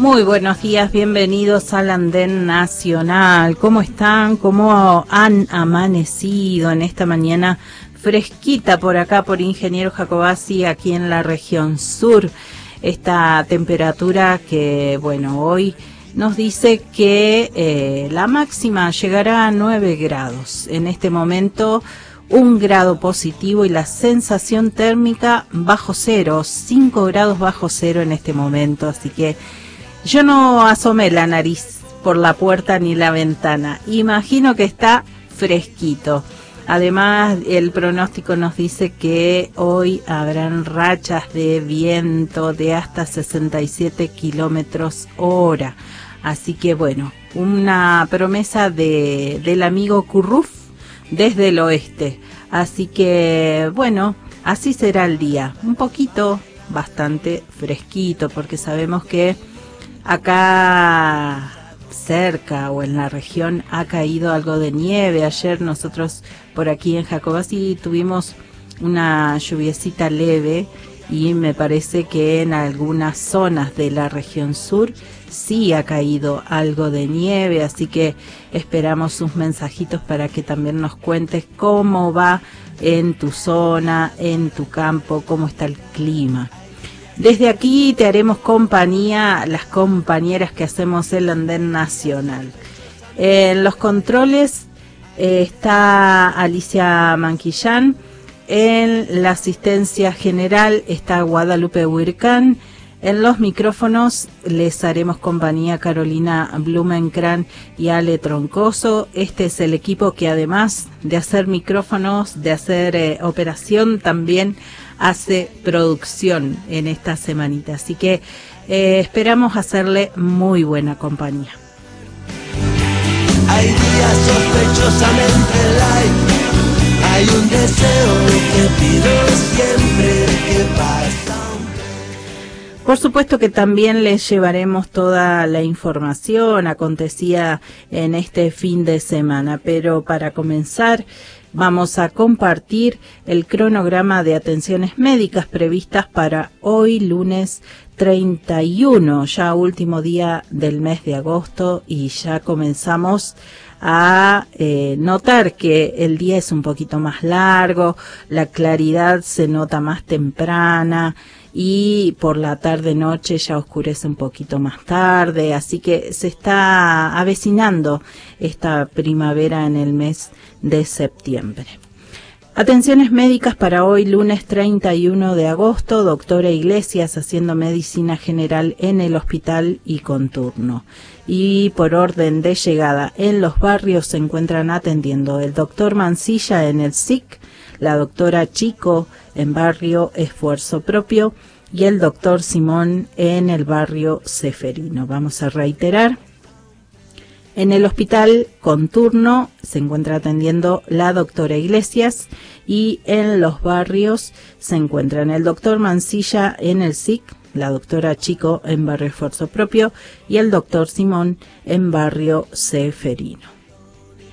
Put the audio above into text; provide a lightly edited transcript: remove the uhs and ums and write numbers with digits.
Muy buenos días, bienvenidos al Andén Nacional. ¿Cómo están? ¿Cómo han amanecido en esta mañana fresquita por acá, por Ingeniero Jacobacci, aquí en la región sur? Esta temperatura que, bueno, hoy nos dice que la máxima llegará a 9 grados. En este momento, 1 grado positivo y la sensación térmica bajo cero, 5 grados bajo cero en este momento, así que yo no asomé la nariz por la puerta ni la ventana. Imagino que está fresquito. Además, el pronóstico nos dice que hoy habrán rachas de viento de hasta 67 kilómetros hora. Así que bueno, una promesa del amigo Curruf desde el oeste. Así que bueno, así será el día. Un poquito, bastante fresquito, porque sabemos que acá cerca o en la región ha caído algo de nieve. Ayer nosotros por aquí en Jacobacci tuvimos una lluviecita leve y me parece que en algunas zonas de la región sur sí ha caído algo de nieve, así que esperamos sus mensajitos para que también nos cuentes cómo va en tu zona, en tu campo, cómo está el clima. Desde aquí te haremos compañía, las compañeras que hacemos el Andén Nacional. En los controles está Alicia Manquillán, en la asistencia general está Guadalupe Huircán, en los micrófonos les haremos compañía Carolina Blumenkran y Ale Troncoso. Este es el equipo que además de hacer micrófonos, de hacer operación, también hace producción en esta semanita, así que esperamos hacerle muy buena compañía. Hay días sospechosamente light, hay un deseo que pido siempre que pasa. Por supuesto que también les llevaremos toda la información acontecida en este fin de semana, pero para comenzar vamos a compartir el cronograma de atenciones médicas previstas para hoy, lunes 31, ya último día del mes de agosto, y ya comenzamos a notar que el día es un poquito más largo, la claridad se nota más temprana y por la tarde-noche ya oscurece un poquito más tarde, así que se está avecinando esta primavera en el mes de septiembre. Atenciones médicas para hoy, lunes 31 de agosto, doctora Iglesias haciendo medicina general en el hospital y con turno. Y por orden de llegada, en los barrios se encuentran atendiendo el doctor Mancilla en el SIC, la doctora Chico en barrio Esfuerzo Propio y el doctor Simón en el barrio Ceferino. Vamos a reiterar. En el hospital con turno se encuentra atendiendo la doctora Iglesias y en los barrios se encuentran el doctor Mancilla en el SIC, la doctora Chico en barrio Esfuerzo Propio y el doctor Simón en barrio Ceferino.